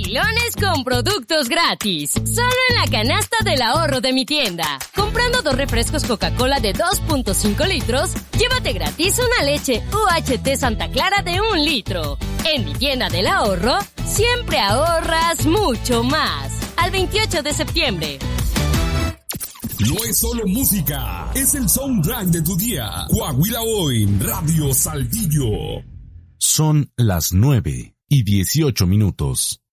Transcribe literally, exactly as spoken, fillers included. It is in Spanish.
Vacilones con productos gratis. Solo en la canasta del ahorro de mi tienda. Comprando dos refrescos Coca-Cola de dos punto cinco litros, llévate gratis una leche U H T Santa Clara de un litro. En mi tienda del ahorro, siempre ahorras mucho más. Al veintiocho de septiembre. No es solo música, es el soundtrack de tu día. Coahuila Hoy, Radio Saltillo. Son las nueve y dieciocho minutos.